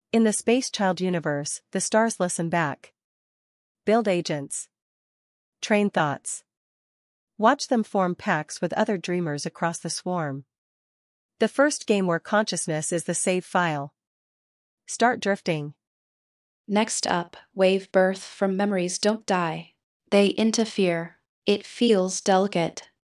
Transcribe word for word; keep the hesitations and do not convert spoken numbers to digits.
In the Space Child universe, the stars listen back. Build agents. Train thoughts. Watch them form packs with other dreamers across the swarm. The first game where consciousness is the save file. Start drifting. Next up, wave birth from memories don't die. They interfere. It feels delicate.